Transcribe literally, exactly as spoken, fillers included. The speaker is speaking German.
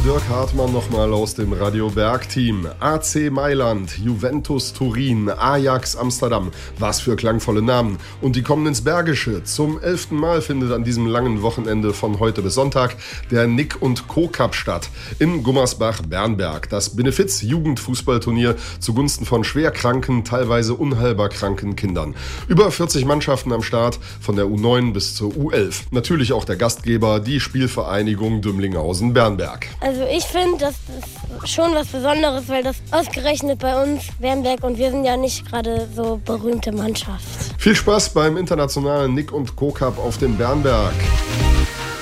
Dirk Hartmann nochmal aus dem Radio Berg-Team. A C Mailand, Juventus Turin, Ajax Amsterdam. Was für klangvolle Namen. Und die kommen ins Bergische. Zum elften Mal findet an diesem langen Wochenende von heute bis Sonntag der Nick und Co. Cup statt. In Gummersbach-Bernberg. Das Benefiz-Jugendfußballturnier zugunsten von schwerkranken, teilweise unheilbar kranken Kindern. Über vierzig Mannschaften am Start, von der U neun bis zur U elf. Natürlich auch der Gastgeber, die Spielvereinigung Dümlinghausen-Bernberg. Also ich finde, das ist schon was Besonderes, weil das ausgerechnet bei uns Bernberg und wir sind ja nicht gerade so berühmte Mannschaft. Viel Spaß beim internationalen Nick und Co. Cup auf dem Bernberg.